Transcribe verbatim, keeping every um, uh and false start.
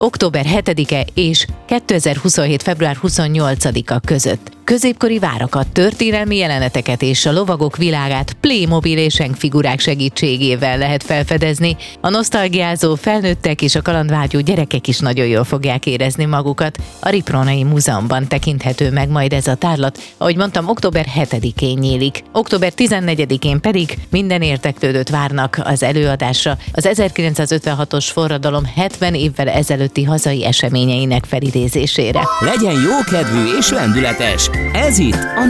október hetedike és kétezer-huszonhét. február huszonnyolcadika között. Középkori várakat, történelmi jeleneteket és a lovagok világát Playmobil és figurák segítségével lehet felfedezni. A nosztalgiázó felnőttek és a kalandvágyó gyerekek is nagyon jól fogják érezni magukat. A Riprónai Múzeumban tekinthető meg majd ez a tárlat, ahogy mondtam, október hetedikén nyílik. október tizennegyedikén pedig minden érdeklődőt várnak az előadásra az ezerkilencszázötvenhatos forradalom hetven évvel ezelőtti hazai eseményeinek felidézésére. Legyen jókedvű és lendületes! Ez itt a